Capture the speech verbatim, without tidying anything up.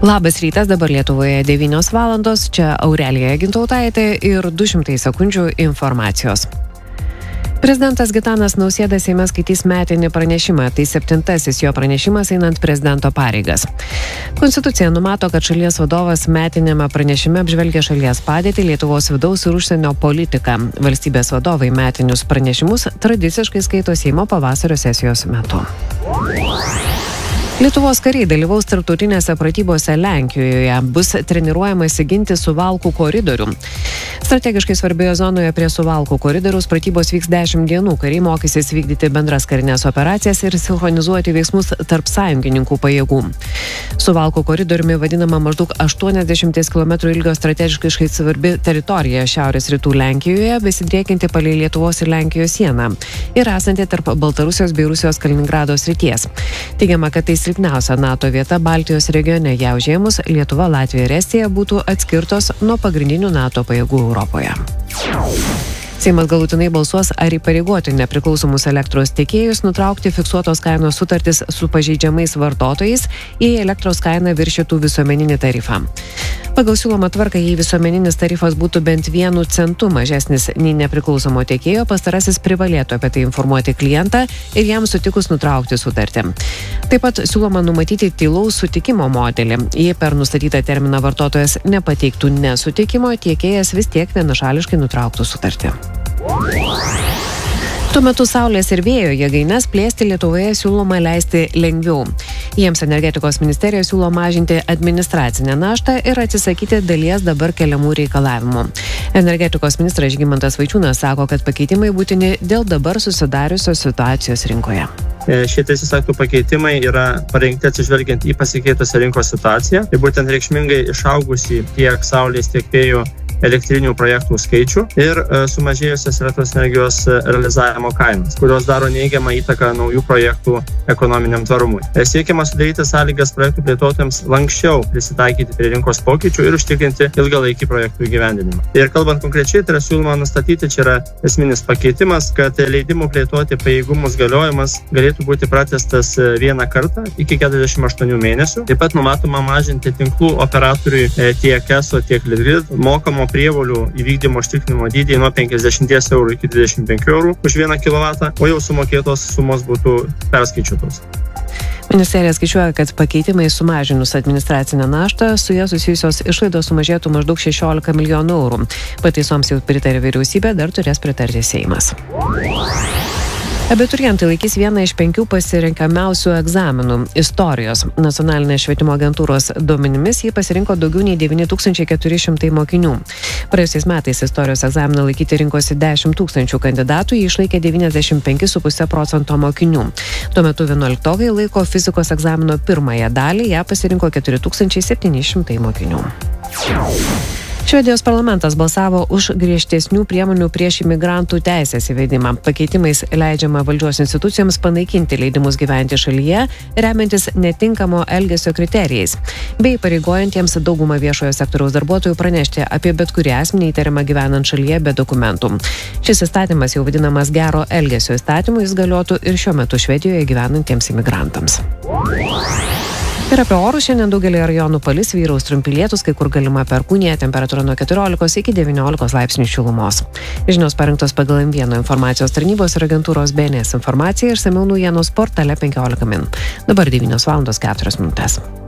Labas rytas, dabar Lietuvoje devynios valandos, čia Aurelija Gintautaitė ir du šimtai sekundžių informacijos. Prezidentas Gitanas Nausėda Seime skaitys metinį pranešimą, tai septintasis jo pranešimas einant prezidento pareigas. Konstitucija numato, kad šalies vadovas metinėme pranešime apžvelgia šalies padėtį, Lietuvos vidaus ir užsienio politiką. Valstybės vadovai metinius pranešimus tradiciškai skaito Seimo pavasario sesijos metu. Lietuvos kariai dalyvaus tarptautinėse pratybose Lenkijoje, bus treniruojamasi ginti Suvalkų koridorių. Strategiškai svarbioje zonoje prie Suvalkų koridoriaus pratybos vyks dešimt dienų, kariai mokysis vykdyti bendras karinės operacijas ir sinchronizuoti veiksmus tarp sąjungininkų pajėgų. Suvalkų koridoriumi vadinama maždaug aštuoniasdešimt kilometrų ilgio strategiškai svarbi teritorija šiaurės rytų Lenkijoje, besidriekianti palei Lietuvos ir Lenkijos sieną ir esanti tarp Baltarusijos bei Rusijos Kaliningrado srities. Teigiama, kad tai silpniausia NATO vieta Baltijos regione, ją užėmus Lietuva, Latvija ir Estija būtų atskirtos nuo pagrindinių NATO pajėgų Europoje. Seimas galutinai balsuos, ar įpareigoti nepriklausomus elektros tiekėjus nutraukti fiksuotos kainos sutartis su pažeidžiamais vartotojais, jei elektros kaina viršytų visuomeninį tarifą. Pagal siūlomą tvarką, jei visuomeninis tarifas būtų bent vienu centu mažesnis nei nepriklausomo tiekėjo, pastarasis privalėtų apie tai informuoti klientą ir jam sutikus nutraukti sutartį. Taip pat siūloma numatyti tylaus sutikimo modelį. Jei per nustatytą terminą vartotojas nepateiktų nesutikimo, tiekėjas vis tiek vienašališkai nutrauktų sutartį. Tuo metu saulės ir vėjo jėgaines plėsti Lietuvoje siūloma leisti lengviau. Jiems energetikos ministerija siūlo mažinti administracinę naštą ir atsisakyti dalies dabar keliamų reikalavimų. Energetikos ministras Žygimantas Vaičiūnas sako, kad pakeitimai būtini dėl dabar susidariusios situacijos rinkoje. Šie teisės aktų pakeitimai yra parengti atsižvelgiant į pasikeitusią rinkos situaciją, tai būtent reikšmingai išaugusį tiek saulės, tiek vėjo elektrinių projektų skaičių ir sumažėjusios elektros energijos realizavimo kainas, kurios daro neigiamą įtaką naujų projektų ekonominiam tvarumui. Siekiama sudaryti sąlygas projektų plėtotojams lanksčiau prisitaikyti prie rinkos pokyčių ir užtikrinti ilgalaikį projektų įgyvendinimą. Ir kalbant konkrečiai, tai yra siūloma nustatyti, čia yra esminis pakeitimas, kad leidimų plėtoti pajėgumus galiojimas galėtų būti pratęstas vieną kartą iki keturiasdešimt aštuonių mėnesių. Taip pat numatoma mažinti tinklų operatoriui tiek ESO, tiek Litgrid mokamo prievolių įvykdymo užtikrinimo dydį nuo penkiasdešimt eurų iki dvidešimt penkių eurų už vieną kilovatą, o jau sumokėtos sumos būtų perskaičiuotos. Ministerija skaičiuoja, kad pakeitimai sumažinus administracinę naštą, su ja susijusios išlaidos sumažėtų maždaug šešiolika milijonų eurų. Pataisoms jau pritarė vyriausybė, dar turės pritarti Seimas. Abiturientai laikys vieną iš penkių pasirenkamiausių egzaminų – istorijos. Nacionalinės švietimo agentūros duomenimis jį pasirinko daugiau nei devyni tūkstančiai keturi šimtai mokinių. Praėjusiais metais istorijos egzaminą laikyti rinkosi dešimt tūkstančių kandidatų, jį išlaikė devyniasdešimt penki su puse procento mokinių. Tuo metu vienuoliktokai laiko fizikos egzamino pirmąją dalį, ją pasirinko keturi tūkstančiai septyni šimtai mokinių. Švedijos parlamentas balsavo už griežtesnių priemonių prieš imigrantų teisės įvedimą. Pakeitimais leidžiama valdžios institucijoms panaikinti leidimus gyventi šalyje, remiantis netinkamo elgesio kriterijais, bei pareigojantiems daugumą viešojo sektoriaus darbuotojų pranešti apie bet kurį asmenį įtariamą gyvenant šalyje be dokumentų. Šis įstatymas jau vadinamas gero elgesio įstatymu, jis galiotų ir šiuo metu Švedijoje gyvenantiems imigrantams. Ir apie orus šiandien daugelį rajonų palis, vyraus trumpi lietūs, kai kur galima perkūnija, temperatūra nuo keturiolikos iki devyniolikos laipsnių šilumos. Žinios parengtos pagal M vienas informacijos tarnybos ir agentūros B N S informaciją, išsamiau naujienos portale penkiolika min. Dabar devynios valandos keturios minutės.